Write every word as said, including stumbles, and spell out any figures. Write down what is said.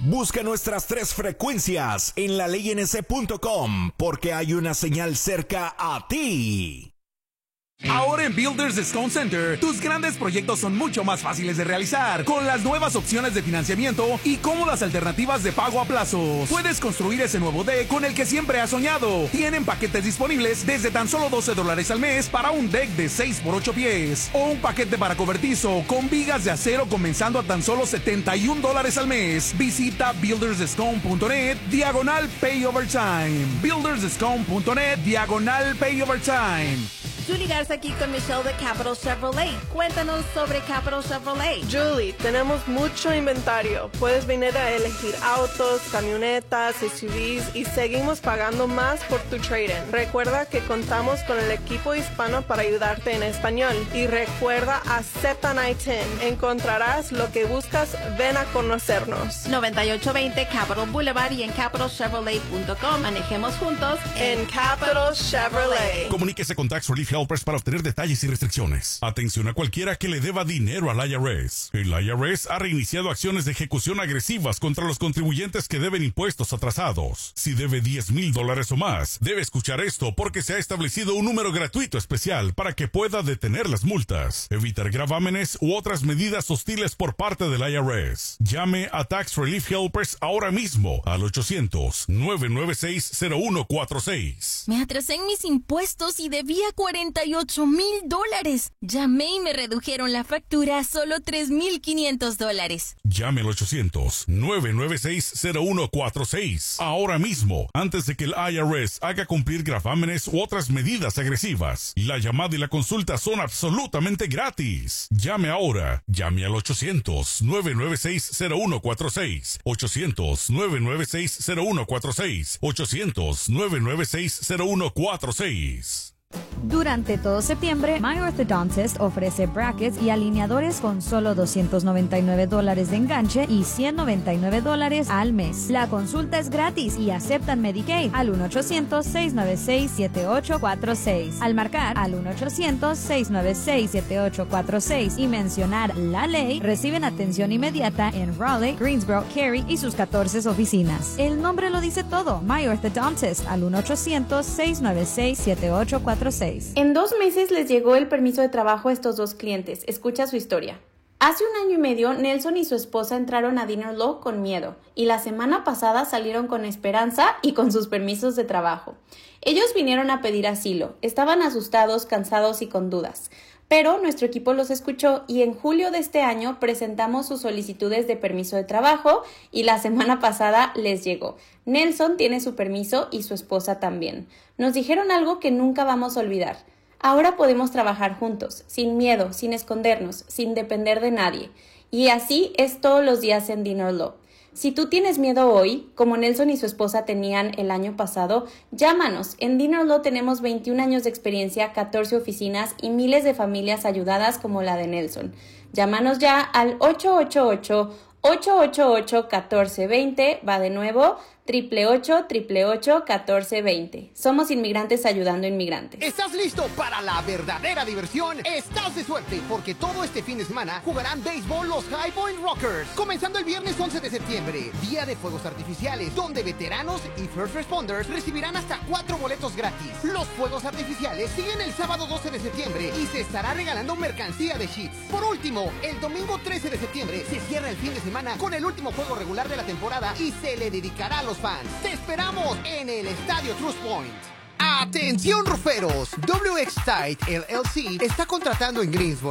Busca nuestras tres frecuencias en la ley n c punto com porque hay una señal cerca a ti. Ahora en Builders Discount Center, tus grandes proyectos son mucho más fáciles de realizar con las nuevas opciones de financiamiento y cómodas alternativas de pago a plazos. Puedes construir ese nuevo deck con el que siempre has soñado. Tienen paquetes disponibles desde tan solo doce dólares al mes para un deck de seis por ocho pies o un paquete para cobertizo con vigas de acero comenzando a tan solo setenta y un dólares al mes. Visita builders discount punto net diagonal pay over time. builders discount punto net diagonal pay over time. Julie Garza aquí con Michelle de Capital Chevrolet. Cuéntanos sobre Capital Chevrolet. Julie, tenemos mucho inventario. Puedes venir a elegir autos, camionetas, S U Vs y seguimos pagando más por tu trade-in. Recuerda que contamos con el equipo hispano para ayudarte en español. Y recuerda, aceptan I T I N. Encontrarás lo que buscas. Ven a conocernos. noventa y ocho veinte Capital Boulevard y en capital chevrolet punto com. Manejemos juntos en Capital Chevrolet. Comuníquese con Tax Relief Helpers para obtener detalles y restricciones. Atención a cualquiera que le deba dinero al I R S. El I R S ha reiniciado acciones de ejecución agresivas contra los contribuyentes que deben impuestos atrasados. Si debe diez mil dólares o más, debe escuchar esto porque se ha establecido un número gratuito especial para que pueda detener las multas, evitar gravámenes u otras medidas hostiles por parte del I R S. Llame a Tax Relief Helpers ahora mismo al ochocientos, nueve nueve seis, cero uno cuatro seis. Me atrasé en mis impuestos y debía cuarenta y ocho mil dólares. Llamé y me redujeron la factura a solo tres mil quinientos dólares. Llame al ochocientos, nueve nueve seis, cero uno cuatro seis ahora mismo, antes de que el I R S haga cumplir gravámenes u otras medidas agresivas. La llamada y la consulta son absolutamente gratis. Llame ahora. Llame al ochocientos, nueve nueve seis, cero uno cuatro seis, ochocientos, nueve nueve seis, cero uno cuatro seis, ochocientos, nueve nueve seis, cero uno cuatro seis. Durante todo septiembre, My Orthodontist ofrece brackets y alineadores con solo doscientos noventa y nueve dólares de enganche y ciento noventa y nueve dólares al mes. La consulta es gratis y aceptan Medicaid al uno ochocientos, seis nueve seis, siete ocho cuatro seis. Al marcar al uno ochocientos, seis nueve seis, siete ocho cuatro seis y mencionar la ley, reciben atención inmediata en Raleigh, Greensboro, Cary y sus catorce oficinas. El nombre lo dice todo. My Orthodontist al uno ochocientos, seis nueve seis, siete ocho cuatro seis. En dos meses les llegó el permiso de trabajo a estos dos clientes. Escucha su historia. Hace un año y medio, Nelson y su esposa entraron a Dinner Law con miedo y la semana pasada salieron con esperanza y con sus permisos de trabajo. Ellos vinieron a pedir asilo, estaban asustados, cansados y con dudas. Pero nuestro equipo los escuchó y en julio de este año presentamos sus solicitudes de permiso de trabajo y la semana pasada les llegó. Nelson tiene su permiso y su esposa también. Nos dijeron algo que nunca vamos a olvidar. Ahora podemos trabajar juntos, sin miedo, sin escondernos, sin depender de nadie. Y así es todos los días en Dinner Law. Si tú tienes miedo hoy, como Nelson y su esposa tenían el año pasado, llámanos. En Dinner Law tenemos veintiún años de experiencia, catorce oficinas y miles de familias ayudadas como la de Nelson. Llámanos ya al ocho ocho ocho, ocho ocho ocho, uno cuatro dos cero. Va de nuevo, ocho ocho ocho, ocho ocho ocho, uno cuatro dos cero. Somos inmigrantes ayudando a inmigrantes. ¿Estás listo para la verdadera diversión? Estás de suerte porque todo este fin de semana jugarán béisbol los High Point Rockers. Comenzando el viernes once de septiembre, día de fuegos artificiales, donde veteranos y first responders recibirán hasta cuatro boletos gratis. Los fuegos artificiales siguen el sábado doce de septiembre y se estará regalando mercancía de Sheets. Por último, el domingo trece de septiembre se cierra el fin de semana con el último juego regular de la temporada y se le dedicará a los fans. ¡Te esperamos en el Estadio Trust Point! ¡Atención, ruferos! W X Tide L L C está contratando en Greensboro